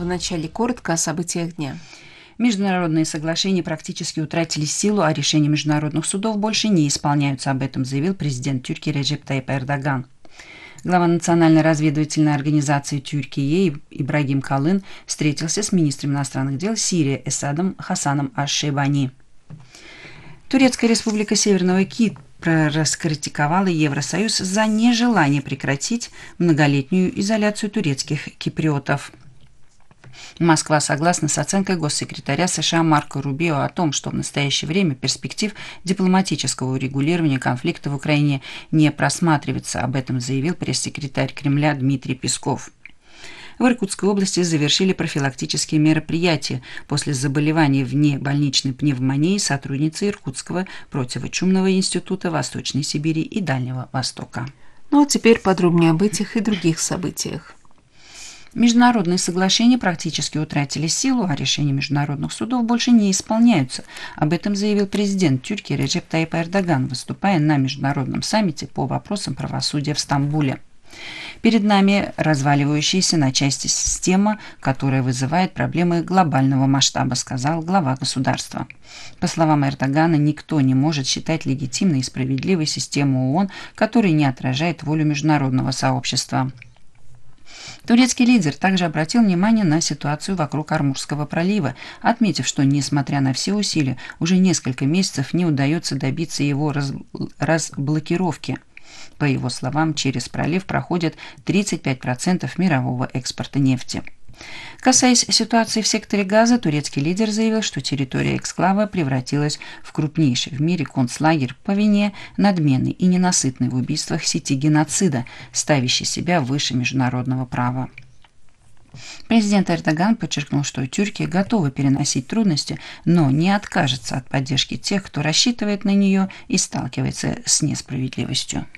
вначале коротко о событиях дня. Международные соглашения практически утратили силу, а решения международных судов больше не исполняются. Об этом заявил президент Тюркии Реджеп Тайип Эрдоган. Глава Национальной разведывательной организации Türkiye Ибрагим Калын встретился с министром иностранных дел Сирии Эсадом Хасаном Аш-Шейбани. Турецкая республика Северного Кипра раскритиковала Евросоюз за нежелание прекратить многолетнюю изоляцию турецких киприотов. Москва согласна с оценкой госсекретаря США Марко Рубио о том, что в настоящее время перспектив дипломатического урегулирования конфликта в Украине не просматривается. Об этом заявил пресс-секретарь Кремля Дмитрий Песков. В Иркутской области завершили профилактические мероприятия после заболевания внебольничной пневмонией сотрудницы Иркутского противочумного института Восточной Сибири и Дальнего Востока. Ну а теперь подробнее об этих и других событиях. Международные соглашения практически утратили силу, а решения международных судов больше не исполняются. Об этом заявил президент Тюркии Реджеп Тайип Эрдоган, выступая на международном саммите по вопросам правосудия в Стамбуле. Перед нами разваливающаяся на части система, которая вызывает проблемы глобального масштаба, сказал глава государства. По словам Эрдогана, никто не может считать легитимной и справедливой систему ООН, которая не отражает волю международного сообщества. Турецкий лидер также обратил внимание на ситуацию вокруг Ормузского пролива, отметив, что, несмотря на все усилия, уже несколько месяцев не удается добиться его разблокировки. По его словам, через пролив проходит 35% мирового экспорта нефти. Касаясь ситуации в секторе Газа, турецкий лидер заявил, что территория эксклава превратилась в крупнейший в мире концлагерь по вине надменной и ненасытной в убийствах сети геноцида, ставящей себя выше международного права. Президент Эрдоган подчеркнул, что Тюркия готова переносить трудности, но не откажется от поддержки тех, кто рассчитывает на нее и сталкивается с несправедливостью.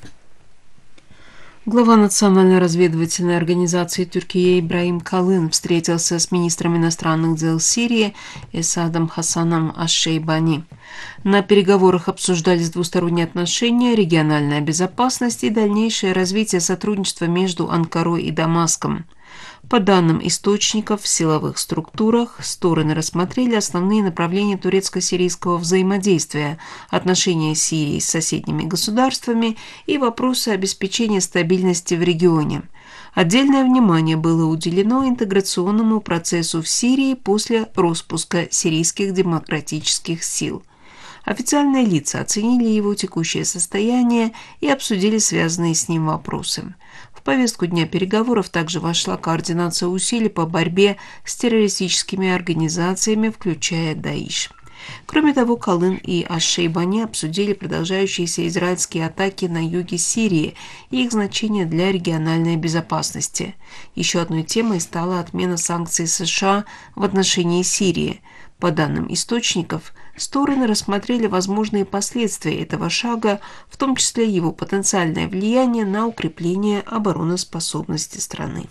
Глава Национальной разведывательной организации Türkiye Ибрагим Калын встретился с министром иностранных дел Сирии Эсадом Хасаном Аш-Шейбани. На переговорах обсуждались двусторонние отношения, региональная безопасность и дальнейшее развитие сотрудничества между Анкарой и Дамаском. По данным источников в силовых структурах, стороны рассмотрели основные направления турецко-сирийского взаимодействия, отношения Сирии с соседними государствами и вопросы обеспечения стабильности в регионе. Отдельное внимание было уделено интеграционному процессу в Сирии после распуска сирийских демократических сил. Официальные лица оценили его текущее состояние и обсудили связанные с ним вопросы. В повестку дня переговоров также вошла координация усилий по борьбе с террористическими организациями, включая Даиш. Кроме того, Калын и Аш-Шейбани обсудили продолжающиеся израильские атаки на юге Сирии и их значение для региональной безопасности. Еще одной темой стала отмена санкций США в отношении Сирии. По данным источников, стороны рассмотрели возможные последствия этого шага, в том числе его потенциальное влияние на укрепление обороноспособности страны.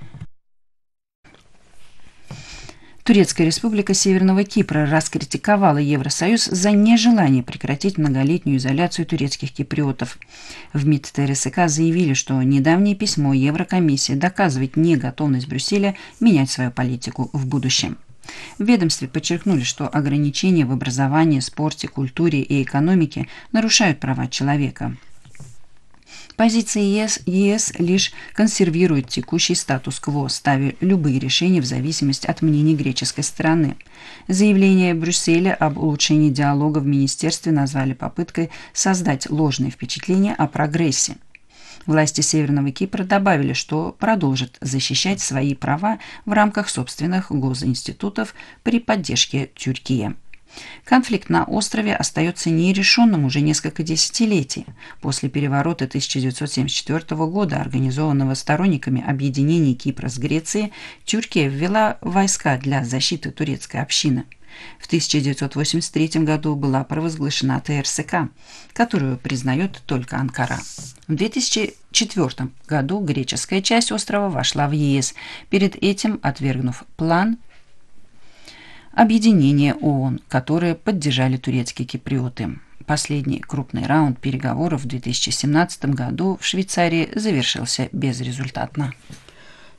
Турецкая республика Северного Кипра раскритиковала Евросоюз за нежелание прекратить многолетнюю изоляцию турецких киприотов. В МИД ТРСК заявили, что недавнее письмо Еврокомиссии доказывает неготовность Брюсселя менять свою политику в будущем. В ведомстве подчеркнули, что ограничения в образовании, спорте, культуре и экономике нарушают права человека. Позиции ЕС лишь консервирует текущий статус-кво, ставя любые решения в зависимости от мнений греческой стороны. Заявление Брюсселя об улучшении диалога в министерстве назвали попыткой создать ложное впечатление о прогрессе. Власти Северного Кипра добавили, что продолжат защищать свои права в рамках собственных госинститутов при поддержке Тюркии. Конфликт на острове остается нерешенным уже несколько десятилетий. После переворота 1974 года, организованного сторонниками объединения Кипра с Грецией, Тюркия ввела войска для защиты турецкой общины. В 1983 году была провозглашена ТРСК, которую признает только Анкара. В 2004 году греческая часть острова вошла в ЕС, перед этим отвергнув план объединения ООН, которые поддержали турецкие киприоты. Последний крупный раунд переговоров в 2017 году в Швейцарии завершился безрезультатно.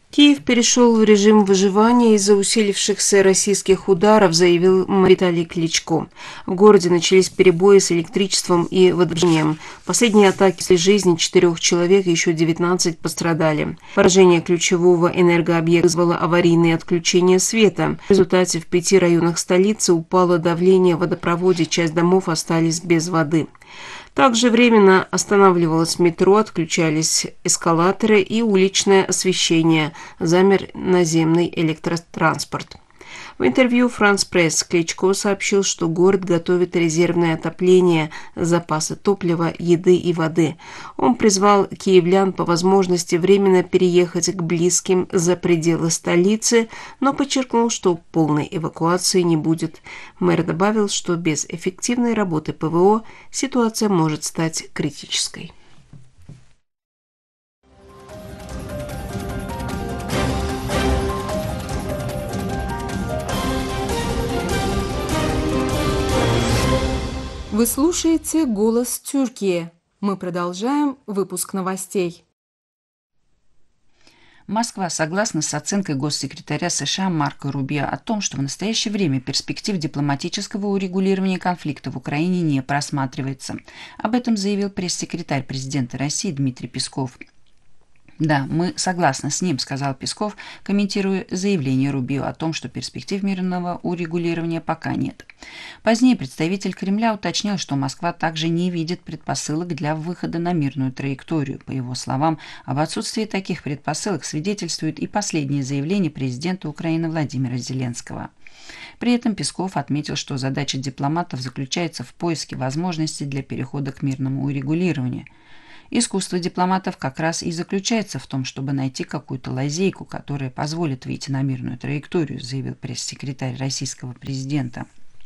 Киев перешел в режим выживания из-за усилившихся российских ударов, заявил Виталий Кличко. В городе начались перебои с электричеством и водоснабжением. Последние атаки сли жизни 4 человек, еще 19 пострадали. Поражение ключевого энергообъекта вызвало аварийные отключения света. В результате в 5 районах столицы упало давление в водопроводе, часть домов остались без воды. Также временно останавливалось метро, отключались эскалаторы и уличное освещение, замер наземный электротранспорт. В интервью «Франс Пресс» Кличко сообщил, что город готовит резервное отопление, запасы топлива, еды и воды. Он призвал киевлян по возможности временно переехать к близким за пределы столицы, но подчеркнул, что полной эвакуации не будет. Мэр добавил, что без эффективной работы ПВО ситуация может стать критической. Вы слушаете «Голос Тюркии». Мы продолжаем выпуск новостей. Москва согласна с оценкой госсекретаря США Марко Рубио о том, что в настоящее время перспектив дипломатического урегулирования конфликта в Украине не просматривается. Об этом заявил пресс-секретарь президента России Дмитрий Песков. «Да, мы согласны с ним», — сказал Песков, комментируя заявление Рубио о том, что перспектив мирного урегулирования пока нет. Позднее представитель Кремля уточнил, что Москва также не видит предпосылок для выхода на мирную траекторию. По его словам, об отсутствии таких предпосылок свидетельствует и последнее заявление президента Украины Владимира Зеленского. При этом Песков отметил, что задача дипломатов заключается в поиске возможностей для перехода к мирному урегулированию. Искусство дипломатов как раз и заключается в том, чтобы найти какую-то лазейку, которая позволит выйти на мирную траекторию, заявил пресс-секретарь российского президента.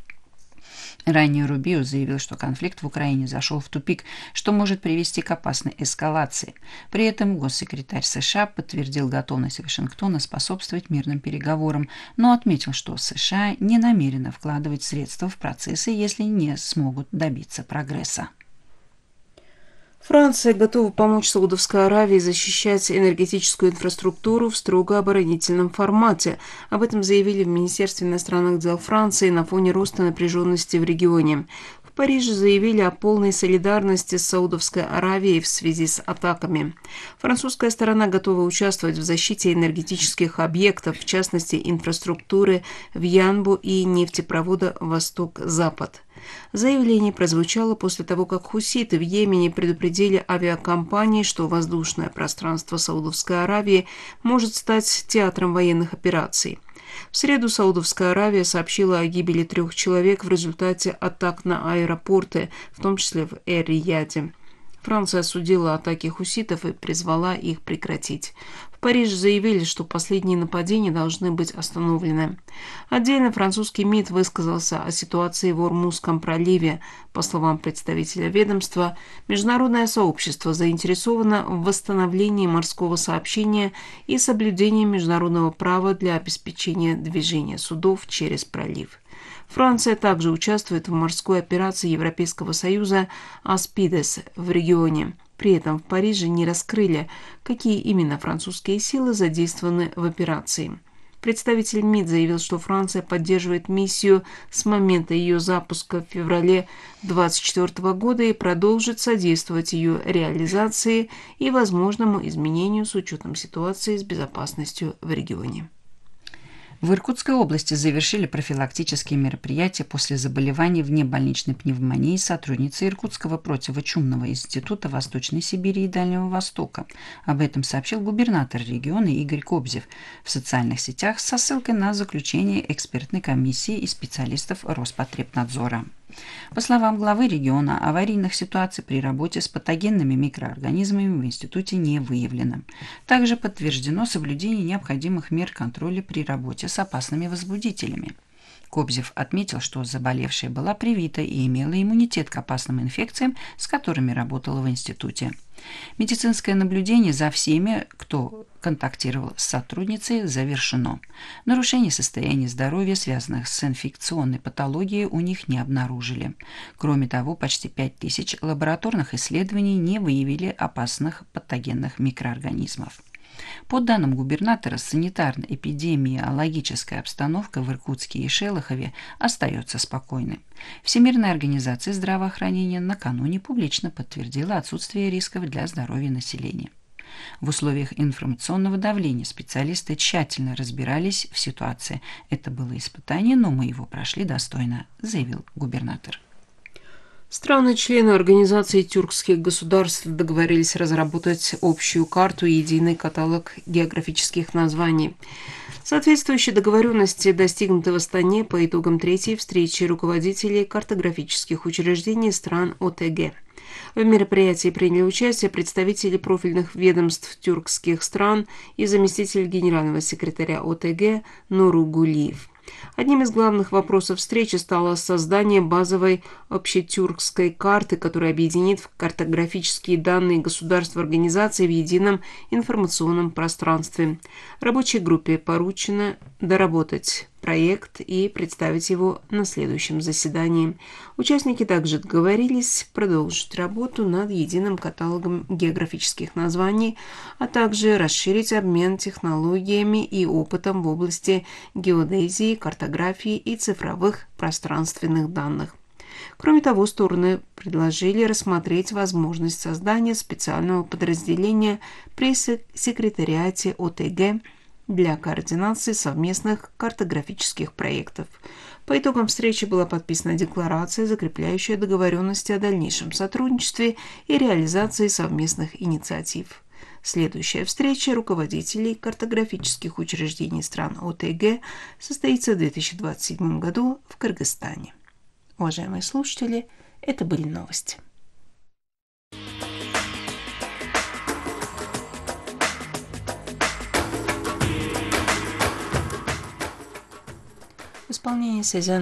Ранее Рубио заявил, что конфликт в Украине зашел в тупик, что может привести к опасной эскалации. При этом госсекретарь США подтвердил готовность Вашингтона способствовать мирным переговорам, но отметил, что США не намерены вкладывать средства в процессы, если не смогут добиться прогресса. Франция готова помочь Саудовской Аравии защищать энергетическую инфраструктуру в строго оборонительном формате. Об этом заявили в Министерстве иностранных дел Франции на фоне роста напряженности в регионе. В Париже заявили о полной солидарности с Саудовской Аравией в связи с атаками. Французская сторона готова участвовать в защите энергетических объектов, в частности инфраструктуры в Янбу и нефтепровода «Восток-Запад». Заявление прозвучало после того, как хуситы в Йемене предупредили авиакомпании, что воздушное пространство Саудовской Аравии может стать театром военных операций. В среду Саудовская Аравия сообщила о гибели 3 человек в результате атак на аэропорты, в том числе в Эр-Рияде. Франция осудила атаки хуситов и призвала их прекратить. В Париже заявили, что последние нападения должны быть остановлены. Отдельно французский МИД высказался о ситуации в Ормузском проливе. По словам представителя ведомства, международное сообщество заинтересовано в восстановлении морского сообщения и соблюдении международного права для обеспечения движения судов через пролив. Франция также участвует в морской операции Европейского союза «Аспидес» в регионе. При этом в Париже не раскрыли, какие именно французские силы задействованы в операции. Представитель МИД заявил, что Франция поддерживает миссию с момента ее запуска в феврале 2024 года и продолжит содействовать ее реализации и возможному изменению с учетом ситуации с безопасностью в регионе. В Иркутской области завершили профилактические мероприятия после заболеваний внебольничной пневмонией сотрудницы Иркутского противочумного института Восточной Сибири и Дальнего Востока. Об этом сообщил губернатор региона Игорь Кобзев в социальных сетях со ссылкой на заключение экспертной комиссии и специалистов Роспотребнадзора. По словам главы региона, аварийных ситуаций при работе с патогенными микроорганизмами в институте не выявлено. Также подтверждено соблюдение необходимых мер контроля при работе с опасными возбудителями. Кобзев отметил, что заболевшая была привита и имела иммунитет к опасным инфекциям, с которыми работала в институте. Медицинское наблюдение за всеми, кто контактировал с сотрудницей, завершено. Нарушений состояния здоровья, связанных с инфекционной патологией, у них не обнаружили. Кроме того, почти 5000 лабораторных исследований не выявили опасных патогенных микроорганизмов. По данным губернатора, санитарно-эпидемиологическая обстановка в Иркутске и Шелохове остается спокойной. Всемирная организация здравоохранения накануне публично подтвердила отсутствие рисков для здоровья населения. В условиях информационного давления специалисты тщательно разбирались в ситуации. Это было испытание, но мы его прошли достойно, заявил губернатор. Страны-члены Организации тюркских государств договорились разработать общую карту и единый каталог географических названий. Соответствующие договоренности достигнуты в Астане по итогам третьей встречи руководителей картографических учреждений стран ОТГ. В мероприятии приняли участие представители профильных ведомств тюркских стран и заместитель генерального секретаря ОТГ Нуру Гулиев. Одним из главных вопросов встречи стало создание базовой общетюркской карты, которая объединит картографические данные государств и организаций в едином информационном пространстве. Рабочей группе поручено доработать проект и представить его на следующем заседании. Участники также договорились продолжить работу над единым каталогом географических названий, а также расширить обмен технологиями и опытом в области геодезии, картографии и цифровых пространственных данных. Кроме того, стороны предложили рассмотреть возможность создания специального подразделения при секретариате ОТГ для координации совместных картографических проектов. По итогам встречи была подписана декларация, закрепляющая договоренности о дальнейшем сотрудничестве и реализации совместных инициатив. Следующая встреча руководителей картографических учреждений стран ОТГ состоится в 2027 году в Кыргызстане. Уважаемые слушатели, это были новости. В исполнении Сезен